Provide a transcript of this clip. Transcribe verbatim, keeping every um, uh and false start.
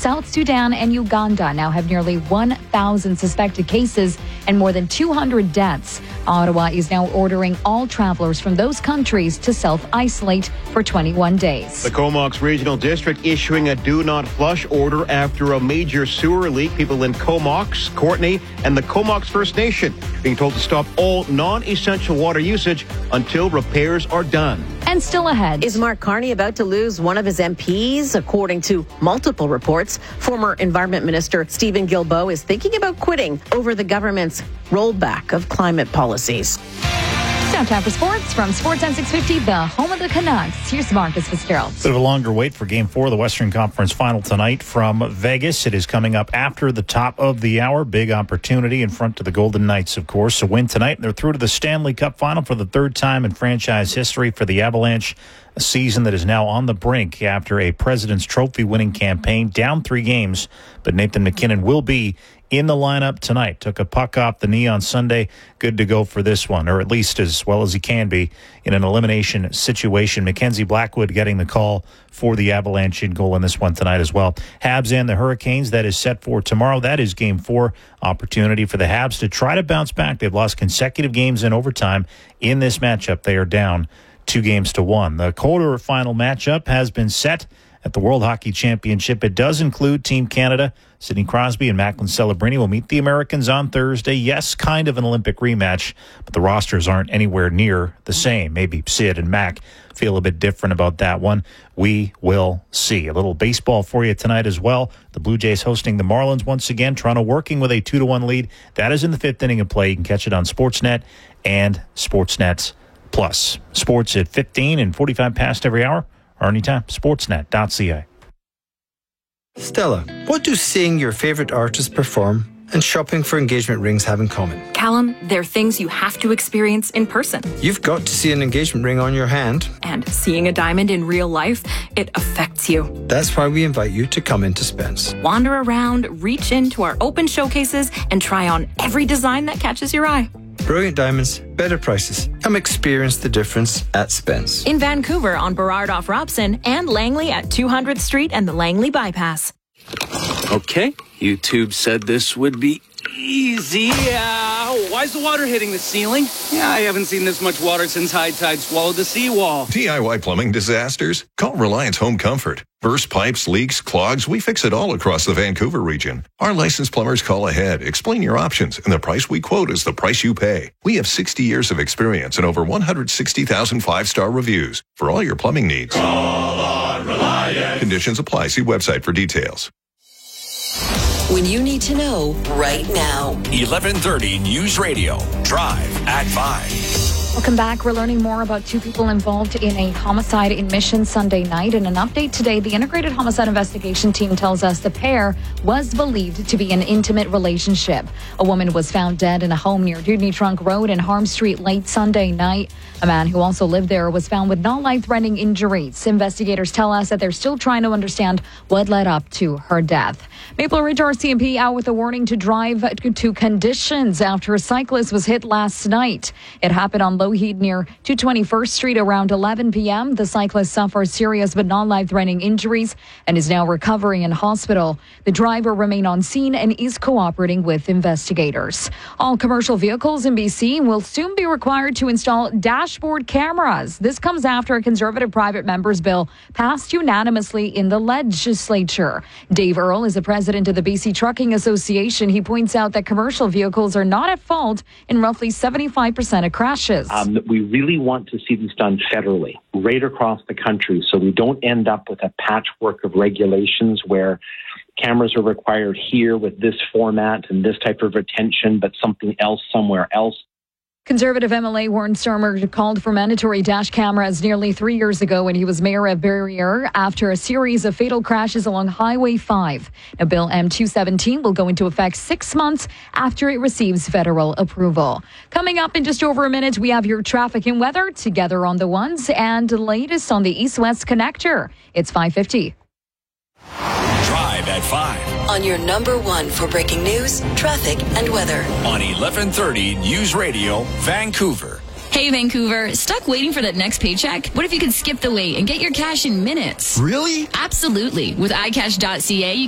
South Sudan and Uganda now have nearly one thousand suspected cases and more than two hundred deaths. Ottawa is now ordering all travelers from those countries to self-isolate for twenty-one days. The Comox Regional District issuing a do not flush order after a major sewer leak. People in Comox, Courtenay, and the Comox First Nation being told to stop all non-essential water usage until repairs are done. And still ahead. Is Mark Carney about to lose one of his M Ps? According to multiple reports, former Environment Minister Stephen Guilbeault is thinking about quitting over the government's rollback of climate policies. Now time for sports from Sportsnet six fifty, the home of the Canucks. Here's Marcus Fitzgerald. Bit of a longer wait for Game four of the Western Conference Final tonight from Vegas. It is coming up after the top of the hour. Big opportunity in front of the Golden Knights, of course. A win tonight, and they're through to the Stanley Cup Final for the third time in franchise history for the Avalanche. A season that is now on the brink after a President's Trophy winning campaign, down three games. But Nathan MacKinnon will be in the lineup tonight. Took a puck off the knee on Sunday. Good to go for this one, or at least as well as he can be in an elimination situation. Mackenzie Blackwood getting the call for the Avalanche in goal in this one tonight as well. Habs and the Hurricanes, that is set for tomorrow. That is game four. Opportunity for the Habs to try to bounce back. They've lost consecutive games in overtime. In this matchup, they are down two games to one. The quarterfinal matchup has been set at the World Hockey Championship. It does include Team Canada. Sidney Crosby and Macklin Celebrini will meet the Americans on Thursday. Yes, kind of an Olympic rematch, but the rosters aren't anywhere near the same. Maybe Sid and Mac feel a bit different about that one. We will see. A little baseball for you tonight as well. The Blue Jays hosting the Marlins once again. Toronto working with a two to one lead. That is in the fifth inning of play. You can catch it on Sportsnet and Sportsnet Plus. Sports at fifteen and forty-five past every hour, or anytime. Sportsnet dot c a. Stella, what do seeing your favourite artist perform and shopping for engagement rings have in common? Callum, they're things you have to experience in person. You've got to see an engagement ring on your hand. And seeing a diamond in real life, it affects you. That's why we invite you to come into Spence. Wander around, reach into our open showcases, and try on every design that catches your eye. Brilliant diamonds, better prices. Come experience the difference at Spence. In Vancouver on Burrard off Robson and Langley at two hundredth Street and the Langley Bypass. Okay, YouTube said this would be easy. Uh, why is the water hitting the ceiling? Yeah, I haven't seen this much water since high tide swallowed the seawall. D I Y plumbing disasters? Call Reliance Home Comfort. Burst pipes, leaks, clogs, we fix it all across the Vancouver region. Our licensed plumbers call ahead, explain your options, and the price we quote is the price you pay. We have sixty years of experience and over one hundred sixty thousand five-star reviews for all your plumbing needs. Call on Reliance. Conditions apply. See website for details. When you need to know right now. eleven thirty News Radio. Drive at five. Welcome back. We're learning more about two people involved in a homicide in Mission Sunday night. In an update today, the Integrated Homicide Investigation Team tells us the pair was believed to be an intimate relationship. A woman was found dead in a home near Dewdney Trunk Road and Harm Street late Sunday night. A man who also lived there was found with non-life-threatening injuries. Investigators tell us that they're still trying to understand what led up to her death. Maple Ridge R C M P out with a warning to drive to conditions after a cyclist was hit last night. It happened on Lougheed near two twenty-first Street around eleven p.m. The cyclist suffered serious but non-life-threatening injuries and is now recovering in hospital. The driver remained on scene and is cooperating with investigators. All commercial vehicles in B C will soon be required to install dashboard cameras. This comes after a Conservative private member's bill passed unanimously in the legislature. Dave Earle is the president of the B C Trucking Association. He points out that commercial vehicles are not at fault in roughly seventy-five percent of crashes. Um, we really want to see this done federally, right across the country, so we don't end up with a patchwork of regulations where cameras are required here with this format and this type of retention, but something else somewhere else. Conservative M L A Warren Stormer called for mandatory dash cameras nearly three years ago when he was mayor of Barriere after a series of fatal crashes along Highway five. Now, Bill M two seventeen will go into effect six months after it receives federal approval. Coming up in just over a minute, we have your traffic and weather together on the ones and the latest on the East-West Connector. It's five fifty. Drive at five. On your number one for breaking news, traffic, and weather. On eleven thirty News Radio, Vancouver. Hey, Vancouver, stuck waiting for that next paycheck? What if you could skip the wait and get your cash in minutes? Really? Absolutely. With i cash dot c a, you